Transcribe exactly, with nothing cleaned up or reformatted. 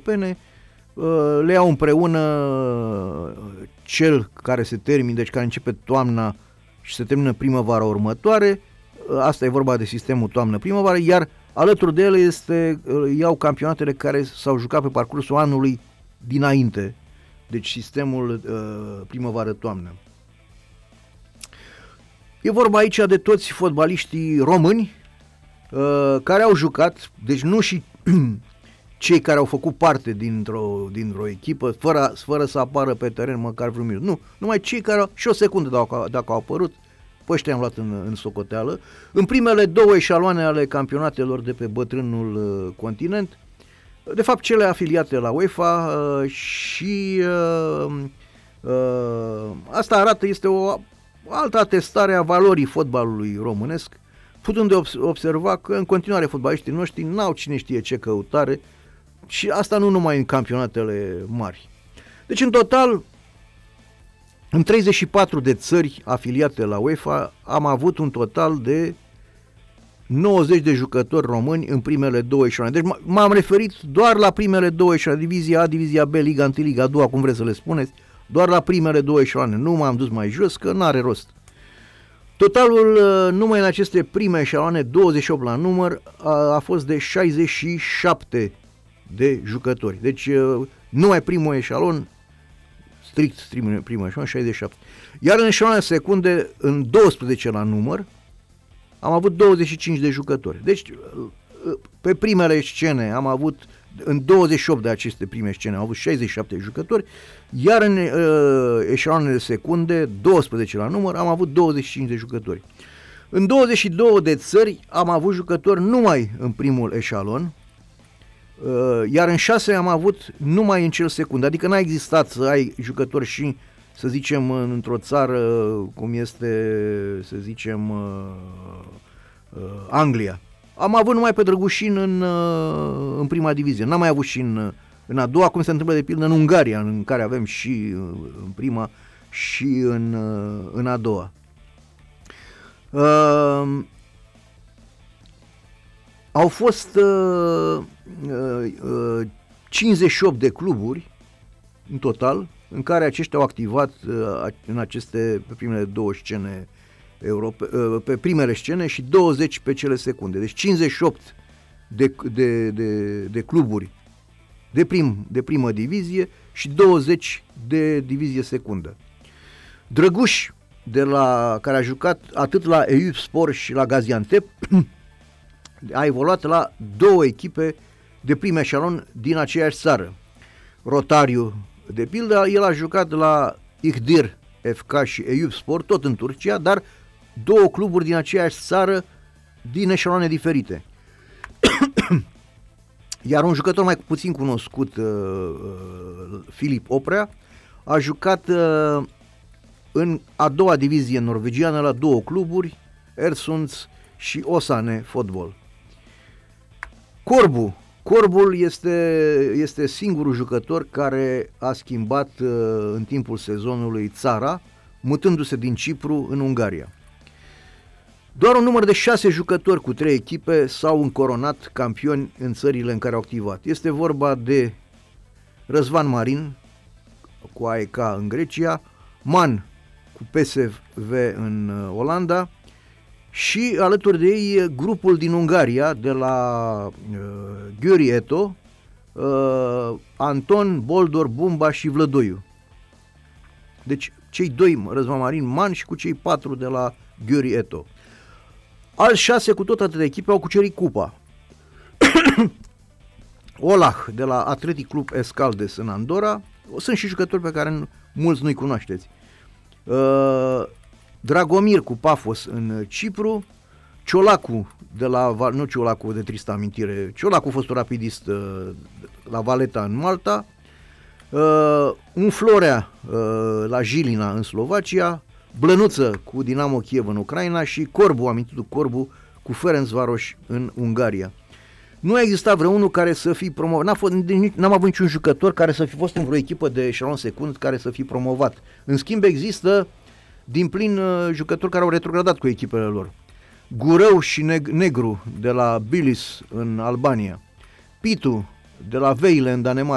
europene, le iau împreună cel care se termină, deci care începe toamna și se termină primăvara următoare, asta e vorba de sistemul toamnă-primăvară, iar alături de ele este, iau campionatele care s-au jucat pe parcursul anului dinainte, deci sistemul uh, primăvară-toamnă. E vorba aici de toți fotbaliștii români uh, care au jucat, deci nu și cei care au făcut parte dintr-o, dintr-o echipă, fără, fără să apară pe teren măcar vreun minut. Nu, numai cei care au, și o secundă dacă, dacă au apărut, pe ăștia am luat în, în socoteală, în primele două eșaloane ale campionatelor de pe bătrânul uh, continent, de fapt cele afiliate la UEFA uh, și uh, uh, asta arată, este o altă atestare a valorii fotbalului românesc, putând de observa că în continuare fotbaliștii noștri n-au cine știe ce căutare și asta nu numai în campionatele mari. Deci în total, în treizeci și patru de țări afiliate la UEFA am avut un total de nouăzeci de jucători români în primele două eșaloane. Deci m-am referit doar la primele două eșaloane, divizia A, divizia B, Liga unu, Liga doi, cum vreți să le spuneți, doar la primele două eșaloane. Nu m-am dus mai jos, că n-are rost. Totalul, numai în aceste prime eșaloane, douăzeci și opt la număr, a, a fost de șaizeci și șapte de jucători. Deci numai primul eșalon, strict primul eșalon, șaizeci și șapte. Iar în eșaloane secunde, în doisprezece la număr, am avut douăzeci și cinci de jucători. Deci pe primele scene am avut, în douăzeci și opt de aceste prime scene am avut șaizeci și șapte de jucători, iar în uh, eșaloanele secunde, doisprezece la număr, am avut douăzeci și cinci de jucători. În douăzeci și două de țări am avut jucători numai în primul eșalon, uh, iar în șase am avut numai în cel secund. Adică n-a existat să ai jucători și, să zicem, într-o țară cum este, să zicem, uh, uh, Anglia. Am avut numai pe Drăgușin în, în prima divizie, n-am mai avut și în, în a doua, cum se întâmplă de pildă în Ungaria, în care avem și în prima și în, în a doua. Uh, au fost uh, uh, cincizeci și opt de cluburi în total, în care aceștia au activat uh, în aceste, pe primele două scene Europe, pe primele scene și douăzeci pe cele secunde. Deci cincizeci și opt de, de, de, de cluburi de, prim, de primă divizie și douăzeci de divizie secundă. Drăguș, de la, care a jucat atât la Eyüpspor și la Gaziantep, a evoluat la două echipe de prim eșalon din aceeași țară. Rotariu, de pildă, el a jucat la İğdir F K și Eyüpspor, tot în Turcia, dar două cluburi din aceeași țară, din eșaloane diferite. Iar un jucător mai puțin cunoscut, uh, uh, Filip Oprea, a jucat uh, în a doua divizie norvegiană la două cluburi, Ersunds și Osane Fotbal. Corbu. Corbul este, este singurul jucător care a schimbat uh, în timpul sezonului țara, mutându-se din Cipru în Ungaria. Doar un număr de șase jucători cu trei echipe s-au încoronat campioni în țările în care au activat. Este vorba de Răzvan Marin cu A E K în Grecia, Man cu P S V în Olanda și alături de ei grupul din Ungaria de la uh, Győri Eto, uh, Anton, Boldor, Bumba și Vlădoiu. Deci cei doi, Răzvan Marin, Man și cu cei patru de la Győri Eto. Alți șase cu tot atâtea echipe au cucerit cupa. Olah de la Athletic Club Escaldes în Andorra, sunt și jucători pe care mulți nu-i cunoașteți. Uh, Dragomir cu Pafos în Cipru, Ciolacu de la, nu Ciolacu de tristă amintire, Ciolacu a fost un rapidist uh, la Valeta în Malta, uh, un Florea uh, la Jilina în Slovacia, Blănuță cu Dinamo Kiev în Ucraina și Corbu, amintitul Corbu, cu Ferencvaros în Ungaria. Nu a existat vreunul care să fi promovat, n-a fost, n-am avut niciun jucător care să fi fost în vreo echipă de eșalon secund care să fi promovat. În schimb există din plin uh, jucători care au retrogradat cu echipele lor. Gurău și Neg- Negru de la Bilis în Albania, Pitu de la Veile în Danemarca,